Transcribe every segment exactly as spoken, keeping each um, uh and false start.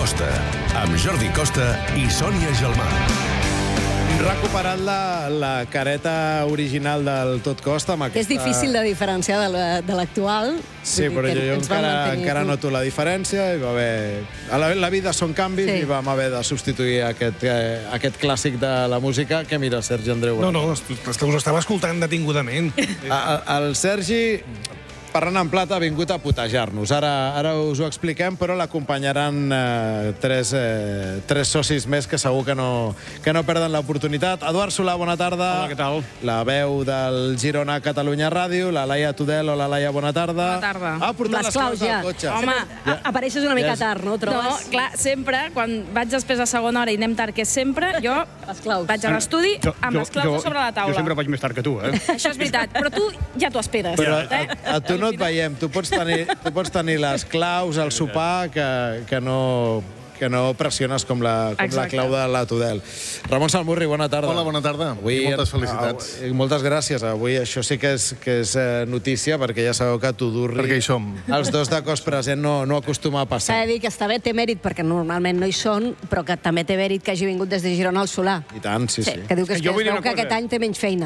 Costa, amb Jordi Costa i Sònia Gelmà. Hem recuperat la, la careta original del Tot Costa. Amb aquesta... És difícil de diferenciar de la- de l'actual. Sí, però jo, jo encara, encara noto la diferència. I va haver... A la, la vida són canvis Sí. i vam haver de substituir aquest, eh, aquest clàssic de la música. Que mira, Sergi Andreu. No, no, és que us estava escoltant detingudament. A- a- El Sergi, parlant en plata, ha vingut a putejar-nos. Ara, ara us ho expliquem, però l'acompanyaran eh, tres, eh, tres socis més que segur que no, que no perden l'oportunitat. Eduard Solà, bona tarda. Hola, què tal? La veu del Girona Catalunya Ràdio, la Laia Tudel. Hola, Laia, bona tarda. Bona tarda. Ah, portant les claus ja. del cotxe. Home, A apareixes una mica Ja és- tard, no? no, Trobes? clar, sempre, quan vaig després a segona hora i anem tard, que és sempre, jo Les claus. vaig a l'estudi amb les claus a sobre la taula. Jo sempre vaig més tard que tu, eh? Això és veritat, però tu ja t'ho esperes. Però eh? a, a tu no et veiem. Tu pots tenir, tu pots tenir les claus al sopar que, que no... que no pressiones com la, com la Exacte. clau de la Tudel. Ramon Salmurri, bona tarda. Hola, bona tarda. Avui, I moltes felicitats. Avui, moltes gràcies. Avui això sí que és, que és eh, notícia, perquè ja sabeu que a Tudurri... Perquè hi som. Els dos de cos present no, no acostuma a S'ha passar. de dir que està bé, té mèrit, perquè normalment no hi són, però que també té mèrit que hagi vingut des de Girona al Solà. I tant, sí, sí. Que diu que, és Jo que vull es dir veu una que cosa. aquest any té menys feina.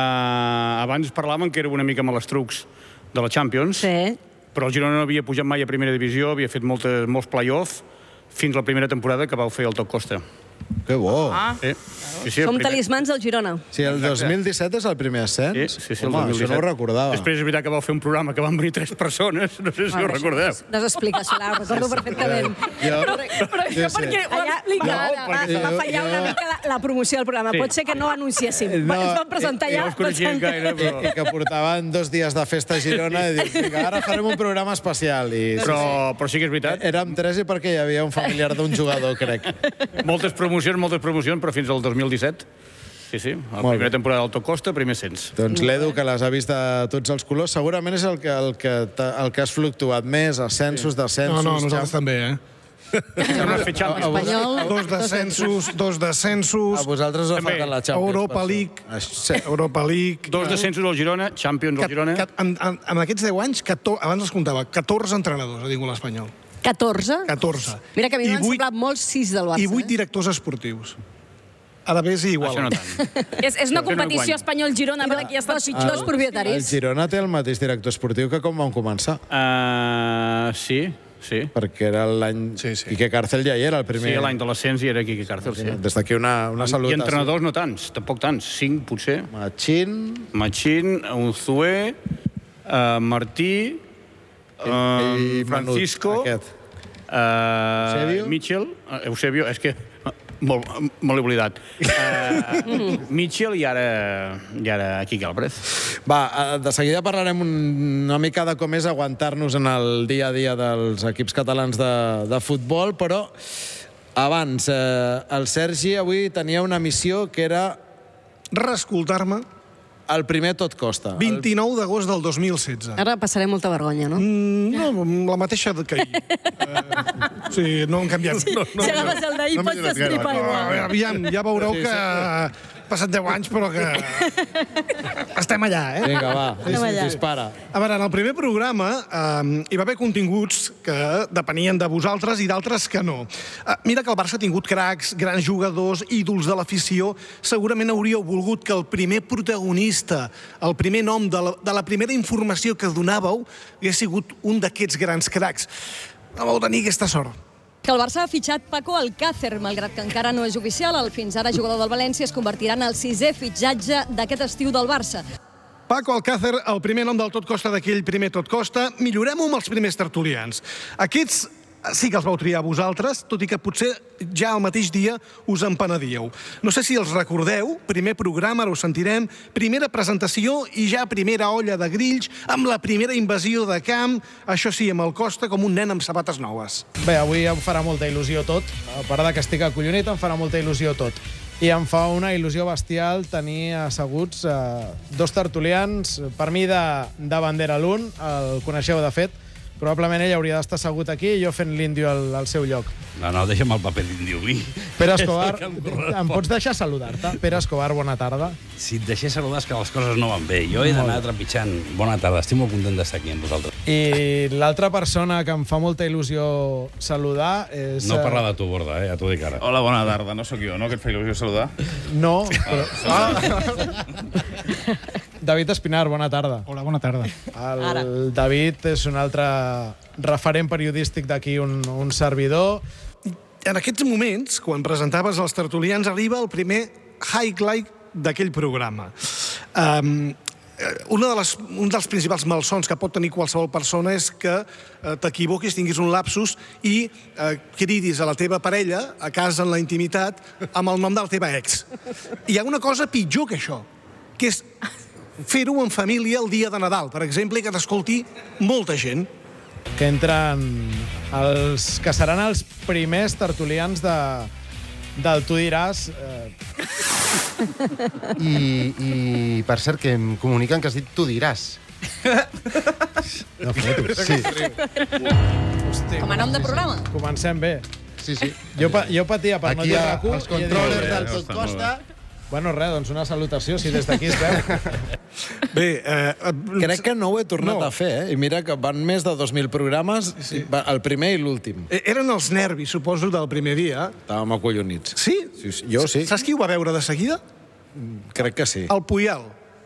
Uh, abans parlàvem que era una mica malastrucs de la Champions, Sí. però el Girona no havia pujat mai a primera divisió, havia fet moltes, molts play-off, fins la primera temporada que vau fer el Tot Costa. Que bo. Ah, Sí, sí, sí, el Som primer- talismans del Girona. Sí, el dos mil disset és el primer Sí, ascens? sí, sí, el Home, dos mil disset. això no ho recordava. Després és veritat que vau fer un programa que van venir tres persones, no sé si ho recordeu. No s'explica, Solà, ho recordo perfectament. Jo... però això Sí, sí. perquè ho Allà explica va, ara. va, Jo- va fallar una jo- mica la, la promoció del programa. Sí. Pot ser que no anunciéssim. No, Ens vam presentar jo ja. us coneixia pensant que- gaire, però- I que portaven dos dies de festa a Girona i dius, vinga, ara farem un programa especial. I Però, però sí que és veritat, érem tres i perquè hi havia un familiar d'un jugador, crec. moltes promocions, moltes promocions, però fins al dos mil disset. Sí, sí, la Molt primera bé. temporada del Tot Costa, primer cents. Doncs l'Edu, que les ha vist de tots els colors, segurament és el que, el que, t'ha- el que has fluctuat més, ascensos, descensos... No, no, nosaltres Champ- també, eh? No has fet Champions. Espanyol. Dos descensos, dos A descensos, vosaltres us ha També. faltat la Champions. Europa per això. League. Això, sí. Europa League... Dos descensos al Girona, Champions Que, al Girona. que, en, en, en aquests deu anys, catorze, abans els comptava, catorze entrenadors, ha tingut l'Espanyol. catorze? catorze. Mira que a mi I m'han vuit- semblat molts sis del Barça. I vuit eh? directors esportius. A la vez igual. Això no tant. És, és una Això no competició guanya. espanyol-girona, per aquí ha estat Dos, pitjor. dos El propietaris. Girona té el mateix director esportiu que com vam començar, Uh, sí, sí. perquè era l'any... Sí, sí. Quique Càrcel ja hi era el primer... Sí, l'any de l'ascens i era Quique Càrcel, sí. Des d'aquí una, una I salutació. entrenadors no tants, tampoc tants, cinc potser. Machín... Machín, Unzué, uh, Martí, uh, ell menut, Francisco, aquest. uh, Eusebio? Mitchell, uh, Eusebio, és que molt, molt he oblidat. Uh, Mitchell i ara, i ara Quique Álvarez. Va, eh, de seguida parlarem un- una mica de com és aguantar-nos en el dia a dia dels equips catalans de, de futbol, però abans, eh, el Sergi avui tenia una missió que era Reescoltar-me, el primer Tot Costa. El, vint-i-nou d'agost del dos mil setze. Ara passaré molta vergonya, no? Mm, no, la mateixa que ahir. Uh, sí, no han canviat. No, no, Si agafes el d'ahir, no pots millores gaire. destripar no, igual. aviam, ja veureu que han passat deu anys, però que estem allà, eh? Vinga, va, dis, Anem allà. dispara. A veure, en el primer programa eh, hi va haver continguts que depenien de vosaltres i d'altres que no. Eh, mira que el Barça ha tingut cracs, grans jugadors, ídols de l'afició. Segurament hauríeu volgut que el primer protagonista, el primer nom de la, de la primera informació que donàveu hagués sigut un d'aquests grans cracs. No vau tenir aquesta sort. Que el Barça ha fitxat Paco Alcácer, malgrat que encara no és oficial. El fins ara jugador del València es convertirà en el sisè fitxatge d'aquest estiu del Barça. Paco Alcácer, el primer nom del Tot Costa d'aquell primer Tot Costa. Millorem-ho amb els primers tertulians. Aquests sí que els vau triar vosaltres, tot i que potser ja el mateix dia us en penedíeu. No sé si els recordeu, primer programa, ara ho sentirem, primera presentació i ja primera olla de grills, amb la primera invasió de camp, això sí, amb el Costa com un nen amb sabates noves. Bé, avui em farà molta il·lusió tot. A part de que estic acollonit, em farà molta il·lusió tot. I em fa una il·lusió bestial tenir asseguts eh, dos tertulians, per mi de, de bandera l'un, el coneixeu de fet, probablement ell hauria d'estar assegut aquí i jo fent l'índio al, al seu lloc. No, no, deixa'm el paper d'Indiumi. Pere Escobar, em pots deixar saludar-te? Pere Escobar, bona tarda. Si et deixés saludar és que les coses no van bé. Jo he d'anar trepitjant. Bona tarda, estic molt content d'estar aquí amb vosaltres. I l'altra persona que em fa molta il·lusió saludar és... No parlar de tu, Borda, eh? Ja t'ho dic ara. Hola, bona tarda. No sóc jo, no? Que et fa il·lusió saludar? No, però... Ah. David Espinar, bona tarda. Hola, bona tarda. El David és un altre referent periodístic d'aquí, un, un servidor. En aquests moments, quan presentaves els tertulians, arriba el primer highlight d'aquell programa. Um, una de les, un dels principals malsons que pot tenir qualsevol persona és que uh, t'equivoquis, tinguis un lapsus i uh, cridis a la teva parella, a casa en la intimitat, amb el nom de la teva ex. Hi ha una cosa pitjor que això, que és fer-ho en família el dia de Nadal, per exemple, i que t'escolti molta gent. Que entren els que seran els primers tertulians de, del Tu diràs. Eh... I, I, per cert, que em comuniquen que has dit Tu diràs. No fotos. Sí. Com a nom de programa. Comencem bé. Sí, sí. Jo, jo patia per no Aquí dir ha, rac u. els controles del Tot Costa... Bueno, res, doncs una salutació, si des d'aquí es veu. Bé, eh, crec que no ho he tornat no. a fer, eh? I mira que van més de dos mil programes, sí. El primer i l'últim. Eren els nervis, suposo, del primer dia. Estàvem acollonits. Sí? sí, sí. Jo sí. Saps qui ho va veure de seguida? Crec que sí. El Puyal.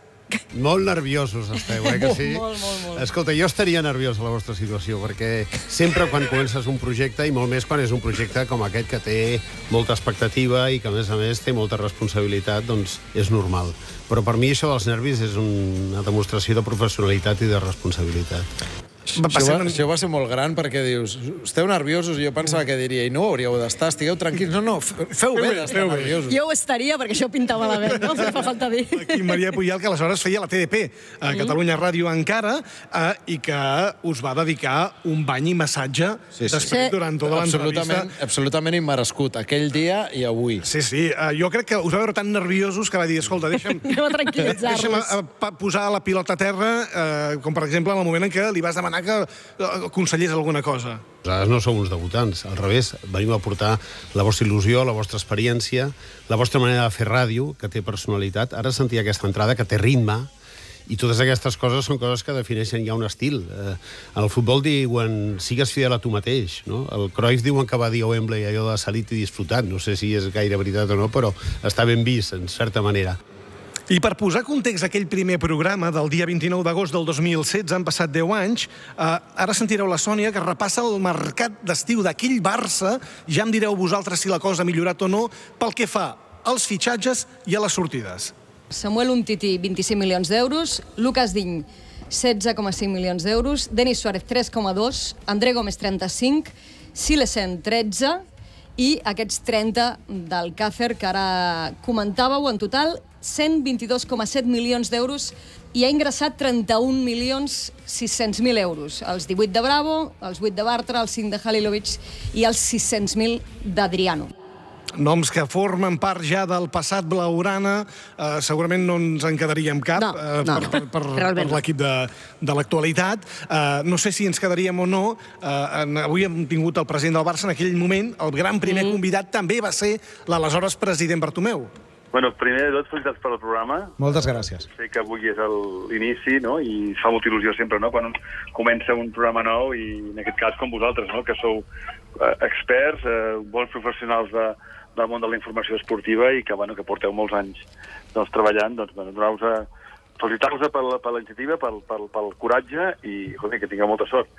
Molt nerviosos esteu, eh, que sí? Molt, molt, molt. Escolta, jo estaria nerviós a la vostra situació, perquè sempre quan comences un projecte, i molt més quan és un projecte com aquest que té molta expectativa i que, a més a més, té molta responsabilitat, doncs és normal. Però per mi això dels nervis és una demostració de professionalitat i de responsabilitat. Va això, va, això va ser molt gran perquè dius, esteu nerviosos, i jo pensava que diria, i no ho hauríeu d'estar, estigueu tranquils. No, no, feu bé d'estar nerviosos. Jo ho estaria perquè això pintava la veu, no? Fa falta dir. Aquí Maria Puyal, que aleshores feia la T D P a Catalunya Ràdio encara, eh, i que us va dedicar un bany i massatge sí, sí. després, durant tota l'entrevista. Absolutament immerescut, aquell dia i avui. Sí, sí, eh, jo crec que us va veure tan nerviosos que va dir, escolta, deixa'm, deixa'm eh, posar la pilota a terra, eh, com per exemple en el moment en què li vas demanar que aconsellés alguna cosa. Nosaltres no som uns debutants, al revés, venim a portar la vostra il·lusió, la vostra experiència, la vostra manera de fer ràdio, que té personalitat. Ara sentia aquesta entrada, que té ritme, i totes aquestes coses són coses que defineixen ja un estil. Eh, en el futbol diuen, sigues fidel a tu mateix, no? El Cruyff diuen que va dir a Wembley allò de salit i disfrutat, no sé si és gaire veritat o no, però està ben vist, en certa manera. I per posar context aquell primer programa del dia vint-i-nou d'agost del dos mil setze, han passat deu anys, eh, ara sentireu la Sònia que repassa el mercat d'estiu d'aquell Barça, ja em direu vosaltres si la cosa ha millorat o no, pel que fa als fitxatges i a les sortides. Samuel Umtiti, vint-i-cinc milions d'euros, Lucas Digne, setze coma cinc milions d'euros, Denis Suárez, tres coma dos, André Gómez, trenta-cinc, Silesen, tretze, i aquests trenta del Càcer que ara comentàveu, en total cent vint-i-dos coma set milions d'euros, i ha ingressat trenta-un milions sis-cents mil euros. Els divuit de Bravo, els vuit de Bartra, els cinc de Halilovic i els sis-cents mil d'Adriano. Noms que formen part ja del passat blaugrana, eh, segurament no ens en quedaríem cap no, eh, no, per, per, per, per l'equip de, de l'actualitat. Eh, no sé si ens quedaríem o no. Eh, en, avui hem tingut el president del Barça, en aquell moment el gran primer mm. convidat també va ser l'aleshores president Bartomeu. Bueno, primer de tot, felicitats per el programa. Moltes gràcies. Sé que avui és l'inici, no?, i fa molta il·lusió sempre, no?, quan un comença un programa nou, i en aquest cas com vosaltres, no?, que sou eh, experts, eh, bons professionals de, del món de la informació esportiva i que, bueno, que porteu molts anys doncs, treballant, doncs, bueno, donar-vos a felicitar-vos per la, per la iniciativa, pel, pel, pel coratge i, escolta, que tingueu molta sort.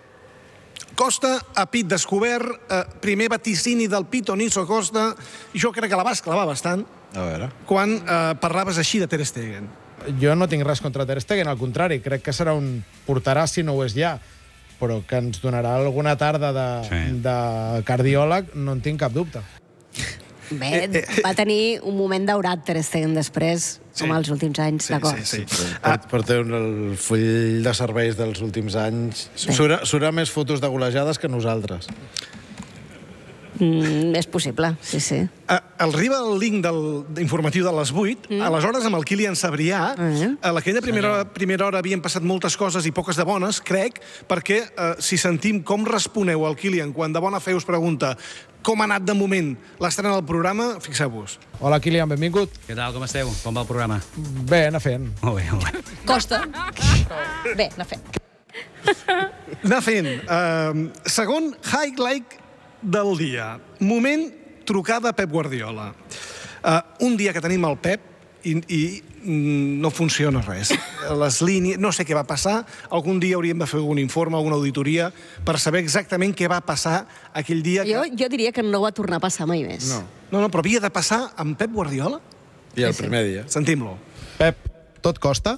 Costa a pit descobert, eh, primer vaticini del Pito Niso Costa, jo crec que la vas clavar bastant, a veure, quan eh, parlaves així de Ter Stegen. Jo no tinc res contra Ter Stegen, al contrari, crec que serà un portarà si no ho és ja, però que ens donarà alguna tarda de, sí. de cardiòleg, no en tinc cap dubte. Bé, va tenir un moment daurat Ter Stegen després, sí. com els últims anys, sí, d'acord. Sí, sí. Ah. Porta el full de serveis dels últims anys. Surt més fotos de golejades que nosaltres. Mm, és possible, sí, sí. Uh, arriba el link del, informatiu de les vuit, mm. aleshores amb el Kilian Sabrià, mm. a aquella primera, primera hora havien passat moltes coses i poques de bones, crec, perquè uh, si sentim com responeu al Kilian quan de bona fe us pregunta com ha anat de moment l'estrena del programa, fixeu-vos. Hola, Kilian, benvingut. Què tal, com esteu? Com va el programa? Bé, anar fent. Molt bé, molt bé. Costa. Bé, anar fent. Anar fent. Uh, segon highlight del dia. Moment, trucada a Pep Guardiola. Uh, un dia que tenim el Pep i, i no funciona res. Les línies... No sé què va passar. Algun dia hauríem de fer algun informe, alguna auditoria, per saber exactament què va passar aquell dia. Que... Jo, jo diria que no va tornar a passar mai més. No, no, no però havia de passar amb Pep Guardiola? I el sí, primer dia. Sentim-lo. Pep, tot costa?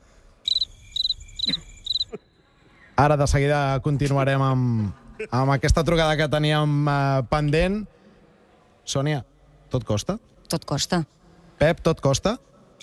Ara de seguida continuarem amb, amb aquesta trucada que teníem uh, pendent. Sònia, tot costa? Tot costa. Pep, tot costa?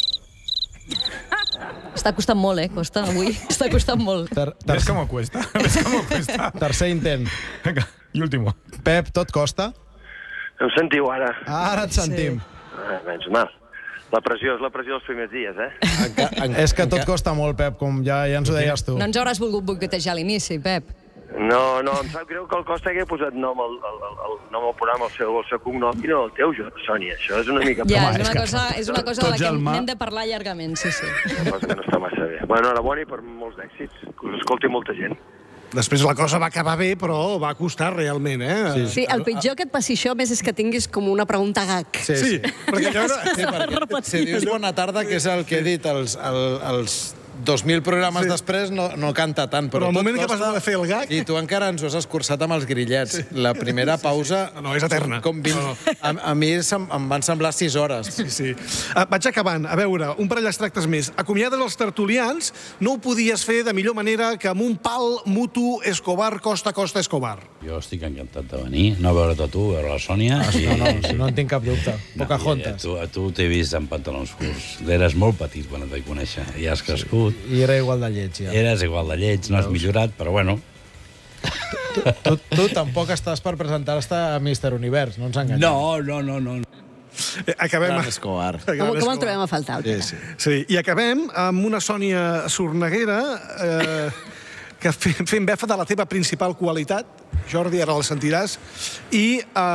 Està costant molt, eh? Costa, avui. Està costant molt. Ter ter ¿Ves cómo cuesta? ¿Ves cómo cuesta? Tercer intent. Venga, y último. Pep, tot costa? Em sentiu ara? Ara et sentim. Sí. Ah, menys mal. La pressió és la pressió dels primers dies, eh? Enca en és que tot costa molt, Pep, com ja, ja ens ho deies tu. No ens hauràs volgut boicotejar a l'inici, Pep. No, no, em sap greu que el Costa hagués posat nom al, al, al, al nom al programa, el seu, el seu cognom, i no el teu, Sònia. Això és una mica... Ja, és una cosa, és una cosa de la que n'hem de parlar llargament, sí, sí. Una cosa que no està massa bé. Bueno, enhorabona i per molts èxits, que us escolti molta gent. Després la cosa va acabar bé, però va costar realment, eh? Sí, sí, el pitjor que et passi això més és que tinguis com una pregunta gag. Sí, sí. sí. Perquè allò era... sí, perquè, si dius bona tarda, que és el que he dit, els, el, els dos mil programes sí. després no, no canta tant. Però, però al moment que vas haver de fer el gag... I tu encara ens ho has escurçat amb els grillets. Sí. La primera pausa... No, no és eterna. Com vint... no, no. A, a mi em van semblar sis hores. Sí, sí. Uh, vaig acabant. A veure, un parell d'extractes més. Acomiades els tertulians, no ho podies fer de millor manera que amb un pal mutu Escobar, Costa, Costa, Escobar. Jo estic encantat de venir, no veure-te a tu, veure la Sònia. Ah, i... No, no, no en tinc cap dubte. Pocahontas. No, a tu, tu t'he vist en pantalons curts. Eres molt petit quan et vaig conèixer. I has crescut. I era igual de lleig, ja. Eres igual de lleig, no has millorat, però bueno. Tu, tu, tu tampoc estàs per presentar-te a míster Univers, no ens enganyem. No, no, no, no. Eh, acabem... Gran Escobar. Com, com el trobem a faltar? Sí, sí. Sí, i acabem amb una Sònia Sorneguera eh, que fent befa de la teva principal qualitat, Jordi, ara la sentiràs, i,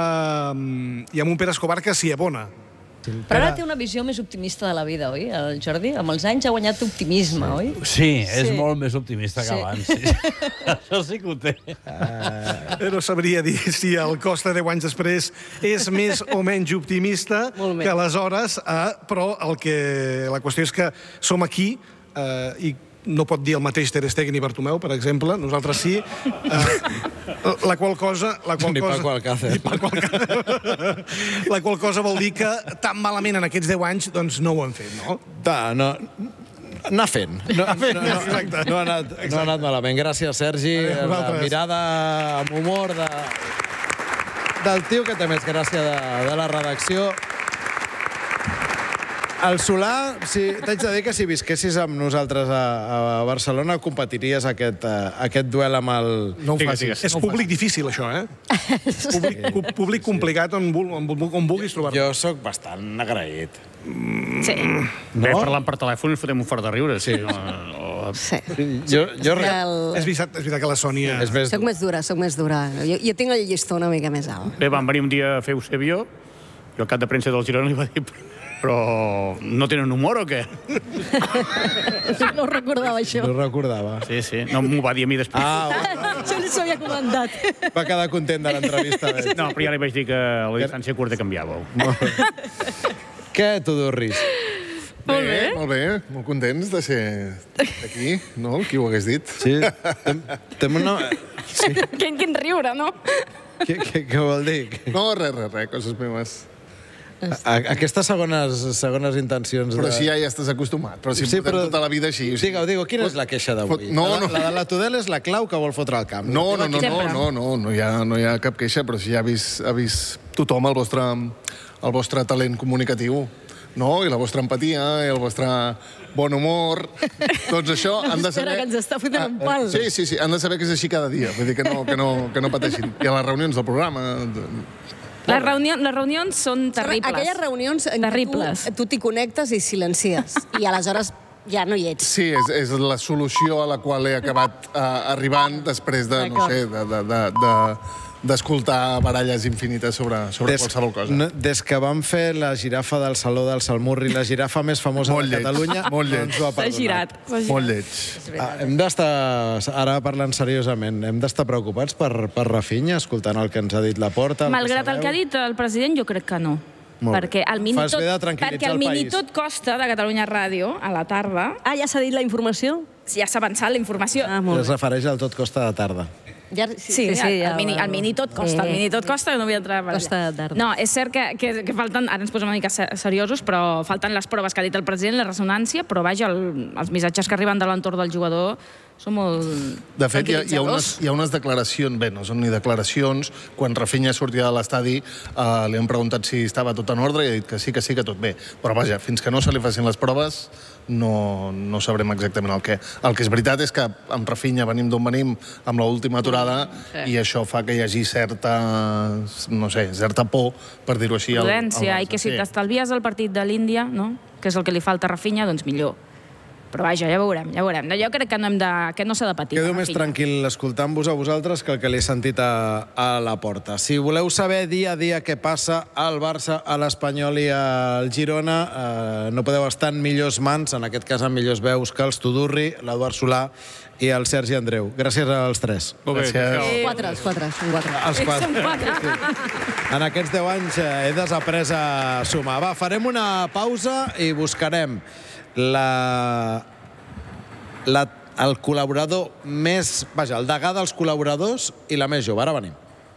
eh, i amb un Pere Escobar que s'hi abona. Però ara té una visió més optimista de la vida, oi, el Jordi? Amb els anys ha guanyat optimisme, oi? Sí, és sí. molt més optimista que sí. abans. Sí. Això sí que ho té. Uh, no sabria dir si el Costa deu anys després és més o menys optimista que aleshores, uh, però el que, la qüestió és que som aquí uh, i no pot dir el mateix Ter Stegen i Bartomeu, per exemple, nosaltres sí. Uh, la qual cosa... La qual ni cosa, Paco Alcácer. Ni Paco Alcácer. La qual cosa vol dir que tan malament en aquests deu anys doncs no ho han fet, no? Da, no... Anar fent. No, no, no, Exacte. no, ha anat, no ha anat malament. Gràcies, Sergi. La mirada amb humor de, del tio que té més gràcia de, de la redacció. El Solà, si, t'haig de dir que si visquessis amb nosaltres a, a Barcelona competiries aquest, uh, aquest duel amb el... No ho facis. És públic difícil, això, eh? Públic, públic complicat on, on, on vulguis trobar-lo. Jo sóc bastant agraït. Sí. No? Bé, parlant per telèfon i fotem un fort de riure. Sí. O, o... sí. Jo, jo... El... És, veritat, és veritat que la Sònia... És més... Soc més dura, soc més dura. Jo, jo tinc el llistó una mica més alt. Bé, vam venir un dia a fer Eusebio, i el cap de premsa del Girona li va dir... Però no tenen humor o què? No recordava això. No recordava. Sí, sí. No m'ho va dir a mi després. Ah, això li s'havia comentat. Va quedar content de l'entrevista. No, però ja li vaig dir que la distància curta canviàveu. Què, tu, Dorris? Molt bé. Molt bé, molt contents de ser aquí, no? Qui ho hagués dit? Sí, tem una... Sí. Quin, quin riure, no? Què, què, què vol dir? No, res, res, res, coses meves. A, aquestes segones, segones intencions... Però de... si ja hi estàs acostumat, però si sí, però... tota la vida així... Digue-ho, digue-ho, quina és la queixa d'avui? No, la, no. la de la Tudel és la clau que vol fotre al camp. No, no, no, no, no, no, no, hi ha, no hi ha cap queixa, però si ja ha vist, ha vist tothom el vostre, el vostre talent comunicatiu no? I la vostra empatia, i el vostre bon humor, tots això han de saber... Espera, que ens està fotent un pal. Sí, sí, sí, han de saber que és així cada dia, vull dir que no, que no, que no pateixin. I a les reunions del programa... Les, reunió, les reunions són terribles. Aquelles reunions en terribles. què tu, tu t'hi connectes i silencies. I aleshores ja no hi ets. Sí, és, és la solució a la qual he acabat uh, arribant després de, no sé, de... de, de, de d'escoltar baralles infinites sobre, sobre des, qualsevol cosa. No, des que vam fer la girafa del Saló del Salmurri, la girafa més famosa molt de Catalunya, molt no ens ho ha perdonat. S'ha girat. girat. Molt lleig. Ah, hem d'estar, ara parlant seriosament, hem d'estar preocupats per, per Rafinha, escoltant el que ens ha dit Laporta. Malgrat el que ha dit el president, jo crec que no. Molt perquè el mini Fas tot, bé de tranquil·litzar perquè el el mini país. tot costa de Catalunya Ràdio, a la tarda... Ah, ja s'ha dit la informació? Ja s'ha avançat la informació. Ah, Es refereix al tot costa de tarda. Ja, sí, sí, sí, el, el, mini, el mini tot costa, el mini tot costa, no vull entrar... Costa de tarda. No, és cert que, que, que falten, ara ens posem una mica seriosos, però falten les proves que ha dit el president, la ressonància, però vaja, el, els missatges que arriben de l'entorn del jugador són molt De fet, hi ha, hi, ha unes, hi ha unes declaracions, bé, no són ni declaracions, quan Rafinha sortia de l'estadi eh, li han preguntat si estava tot en ordre i ha dit que sí, que sí, que tot bé. Però vaja, fins que no se li facin les proves no, no sabrem exactament el què. El que és veritat és que amb Rafinha venim d'on venim amb l'última aturada sí. i això fa que hi hagi certa, no sé, certa por, per dir-ho així. Prudència, i que si t'estalvies el partit de l'Índia, no? Que és el que li falta a Rafinha, doncs millor. Però vaja, ja veurem, ja veurem. Jo crec que no, hem de, que no s'ha de patir. Quedo més tranquil escoltant-vos a vosaltres que el que li he sentit a, a la porta. Si voleu saber dia a dia què passa al Barça, a l'Espanyol i al Girona, eh, no podeu estar en millors mans, en aquest cas en millors veus que els Tudurri, l'Eduard Solà i el Sergi Andreu. Gràcies als tres. Gràcies. Quatre, els quatre, són quatre. Els quatre. Sí. En aquests deu anys he desaprès a sumar. Va, farem una pausa i buscarem la, la, el col·laborador més... Vaja, el degà dels col·laboradors i la més jove. Ara venim.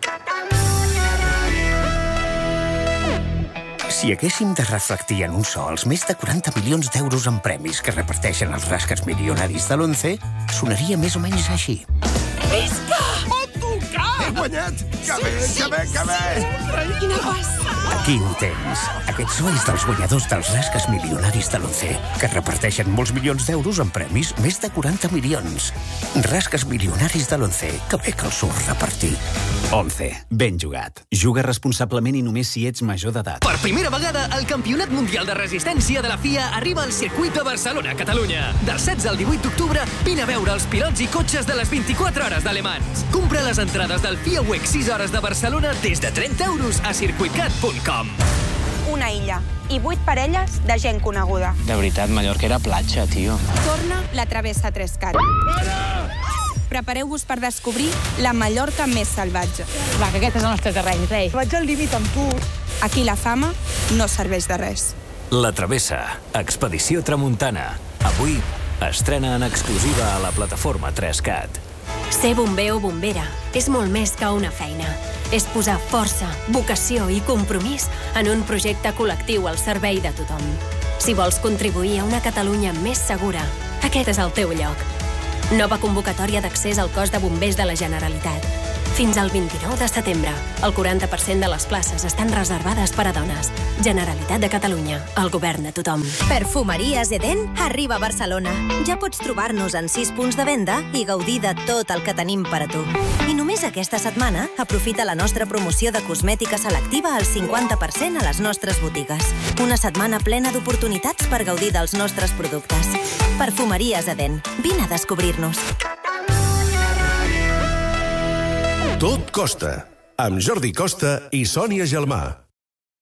Si haguéssim de reflectir en un sol els més de quaranta milions d'euros en premis que reparteixen els rasques milionaris de l'Once, sonaria més o menys així. Visca! Oh, tu, que! He guanyat! Que bé, que bé, que bé! Quina passa! Aquí ho tens. Aquests són els dels guanyadors dels rasques milionaris de l'Once, que reparteixen molts milions d'euros en premis, més de quaranta milions. Rasques milionaris de l'Once, que bé que els surt repartir. Once. Ben jugat. Juga responsablement i només si ets major d'edat. Per primera vegada, el Campionat Mundial de Resistència de la F I A arriba al circuit de Barcelona, Catalunya. Del setze al divuit d'octubre, vine a veure els pilots i cotxes de les vint-i-quatre hores de Le Mans. Compra les entrades del F I A W E C sis hores de Barcelona des de trenta euros a circuitcat punt com. Una illa i vuit parelles de gent coneguda. De veritat, Mallorca era platja, tio. Torna la Travessa Trescat. Prepareu-vos per descobrir la Mallorca més salvatge. Va, que aquest és el nostre terreny, rei. Vaig al límit amb tu. Aquí la fama no serveix de res. La Travessa, Expedició Tramuntana. Avui estrena en exclusiva a la plataforma tres cat. Ser bomber o bombera és molt més que una feina. És posar força, vocació i compromís en un projecte col·lectiu al servei de tothom. Si vols contribuir a una Catalunya més segura, aquest és el teu lloc. Nova convocatòria d'accés al cos de bombers de la Generalitat. Fins al vint-i-nou de setembre, el quaranta per cent de les places estan reservades per a dones. Generalitat de Catalunya, el govern de tothom. Perfumeries Eden arriba a Barcelona. Ja pots trobar-nos en sis punts de venda i gaudir de tot el que tenim per a tu. I només aquesta setmana aprofita la nostra promoció de cosmètica selectiva al cinquanta per cent a les nostres botigues. Una setmana plena d'oportunitats per gaudir dels nostres productes. Perfumeries Eden. Vine a descobrir-nos. Tot costa, amb Jordi Costa i Sònia Gelmà.